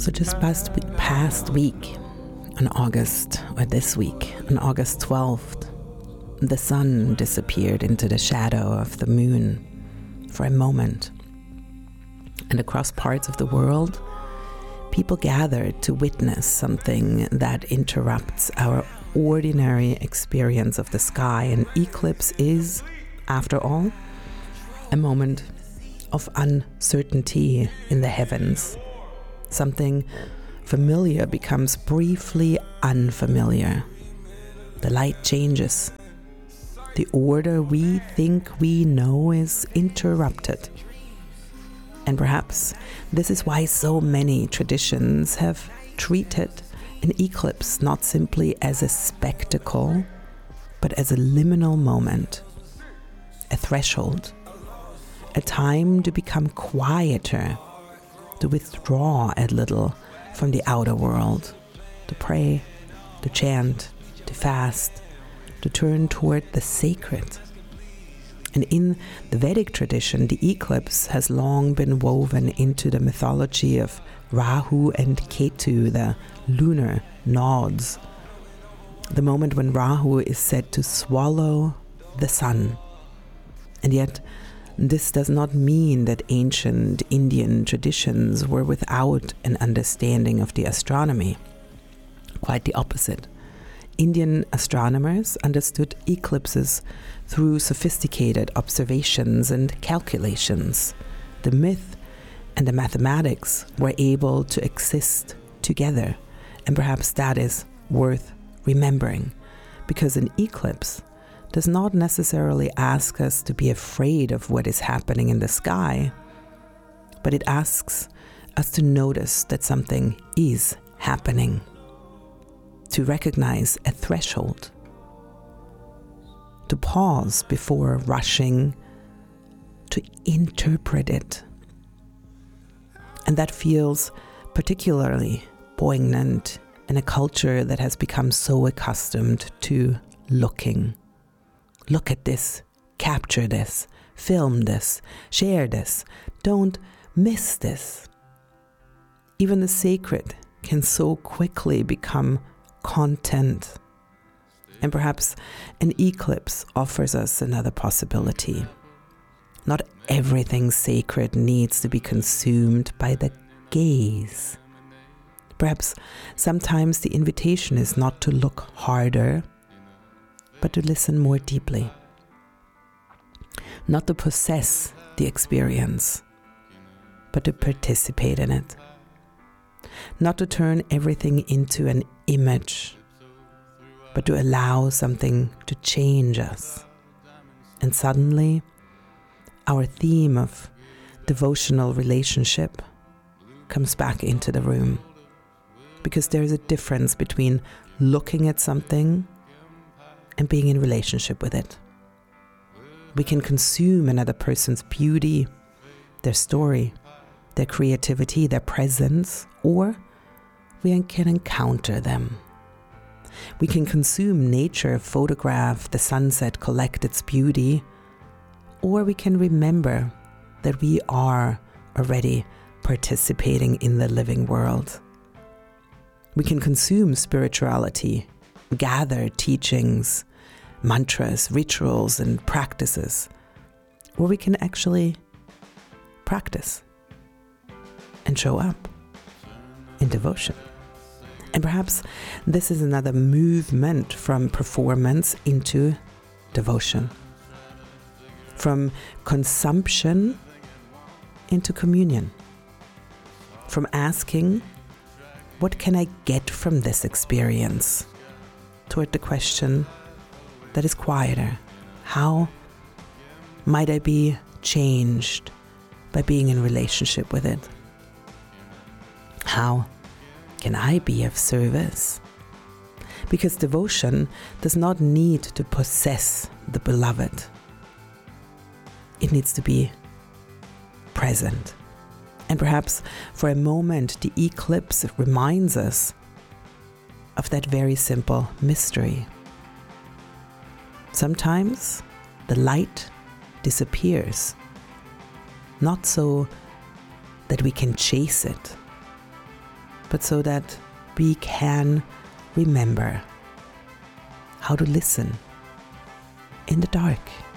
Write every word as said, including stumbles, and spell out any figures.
So just past, past week, on August, or this week, on August twelfth, the sun disappeared into the shadow of the moon for a moment. And across parts of the world, people gathered to witness something that interrupts our ordinary experience of the sky. An eclipse is, after all, a moment of uncertainty in the heavens. Something familiar becomes briefly unfamiliar. The light changes. The order we think we know is interrupted. And perhaps this is why so many traditions have treated an eclipse not simply as a spectacle, but as a liminal moment, a threshold, a time to become quieter, to withdraw a little from the outer world, to pray, to chant, to fast, to turn toward the sacred. And in the Vedic tradition, the eclipse has long been woven into the mythology of Rahu and Ketu, the lunar nodes. The moment when Rahu is said to swallow the sun. And yet, this does not mean that ancient Indian traditions were without an understanding of the astronomy. Quite the opposite. Indian astronomers understood eclipses through sophisticated observations and calculations. The myth and the mathematics were able to exist together, and perhaps that is worth remembering, because an eclipse does not necessarily ask us to be afraid of what is happening in the sky, but it asks us to notice that something is happening, to recognize a threshold, to pause before rushing to interpret it. And that feels particularly poignant in a culture that has become so accustomed to looking. Look at this, capture this, film this, share this, don't miss this. Even the sacred can so quickly become content. And perhaps an eclipse offers us another possibility. Not everything sacred needs to be consumed by the gaze. Perhaps sometimes the invitation is not to look harder, but to listen more deeply. Not to possess the experience, but to participate in it. Not to turn everything into an image, but to allow something to change us. And suddenly, our theme of devotional relationship comes back into the room. Because there is a difference between looking at something and being in relationship with it. We can consume another person's beauty, their story, their creativity, their presence, or we can encounter them. We can consume nature, photograph the sunset, collect its beauty, or we can remember that we are already participating in the living world. We can consume spirituality, gather teachings, mantras, rituals, and practices, or we can actually practice and show up in devotion. And perhaps this is another movement from performance into devotion, from consumption into communion, from asking, what can I get from this experience, toward the question that is quieter. How might I be changed by being in relationship with it? How can I be of service? Because devotion does not need to possess the beloved. It needs to be present. And perhaps for a moment, the eclipse reminds us of that very simple mystery. Sometimes the light disappears, not so that we can chase it, but so that we can remember how to listen in the dark.